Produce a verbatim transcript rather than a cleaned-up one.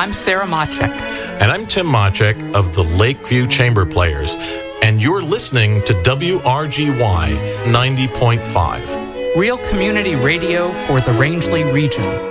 I'm Sarah Machek. And I'm Tim Machek of the Lakeview Chamber Players. And you're listening to W R G Y ninety point five. Real community radio for the Rangeley region.